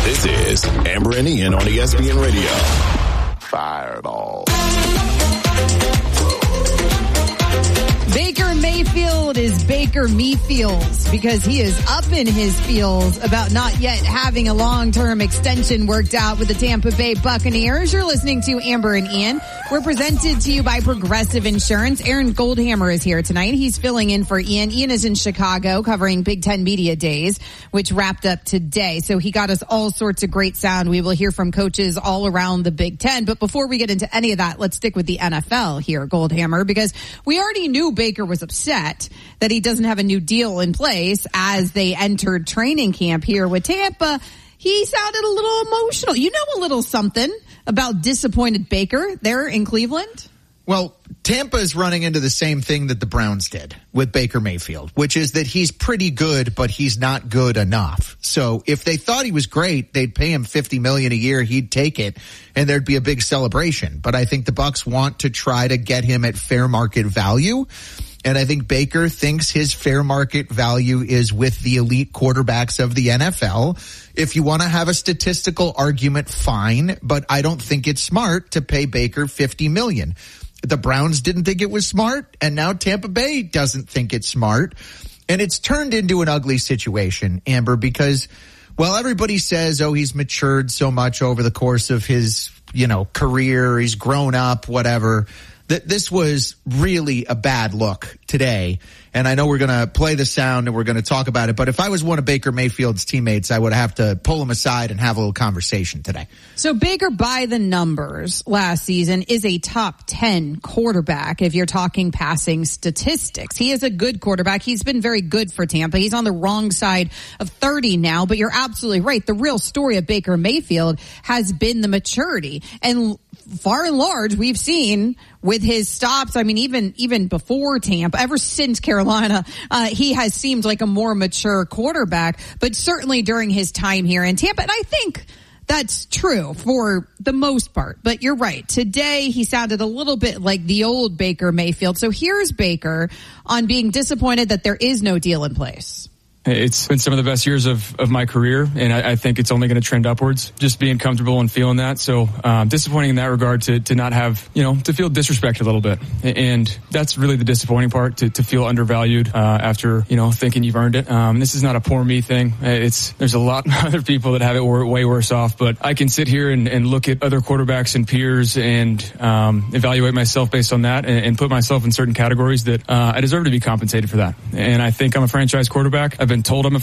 This is Amber and Ian on ESPN Radio. Fireball. Baker Mayfield is Baker Me-feels because he is up in his feels about not yet having a long-term extension worked out with the Tampa Bay Buccaneers. You're listening to Amber and Ian. We're presented to you by Progressive Insurance. Aaron Goldhammer is here tonight. He's filling in for Ian. Ian is in Chicago covering Big Ten Media Days, which wrapped up today. So he got us all sorts of great sound. We will hear from coaches all around the Big Ten. But before we get into any of that, let's stick with the NFL here, Goldhammer, because we already knew Baker was upset that he doesn't have a new deal in place as they entered training camp here with Tampa. He sounded a little emotional. You know a little something about disappointed Baker there in Cleveland? Well, Tampa is running into the same thing that the Browns did with Baker Mayfield, which is that he's pretty good, but he's not good enough. So if they thought he was great, they'd pay him $50 million a year. He'd take it, and there'd be a big celebration. But I think the Bucs want to try to get him at fair market value. And I think Baker thinks his fair market value is with the elite quarterbacks of the NFL. If you want to have a statistical argument, fine, but I don't think it's smart to pay Baker $50 million. The Browns didn't think it was smart, and now Tampa Bay doesn't think it's smart. And it's turned into an ugly situation, Amber, because, well, everybody says, oh, he's matured so much over the course of his, career. He's grown up, whatever. This was really a bad look today. And I know we're going to play the sound and we're going to talk about it. But if I was one of Baker Mayfield's teammates, I would have to pull him aside and have a little conversation today. So Baker, by the numbers last season, is a top 10 quarterback if you're talking passing statistics. He is a good quarterback. He's been very good for Tampa. He's on the wrong side of 30 now. But you're absolutely right. The real story of Baker Mayfield has been the maturity. And far and large, we've seen with his stops, I mean, even before Tampa, ever since Carolina, he has seemed like a more mature quarterback, but certainly during his time here in Tampa. And I think that's true for the most part. But you're right. Today, he sounded a little bit like the old Baker Mayfield. So here's Baker on being disappointed that there is no deal in place. It's been some of the best years of my career, and I think it's only going to trend upwards, just being comfortable and feeling that. So disappointing in that regard to not have, to feel disrespected a little bit. And that's really the disappointing part, to feel undervalued after, thinking you've earned it. This is not a poor me thing. There's a lot of other people that have it way worse off, but I can sit here and look at other quarterbacks and peers and evaluate myself based on that and put myself in certain categories that I deserve to be compensated for that. And I think I'm a franchise quarterback. I've been told I'm a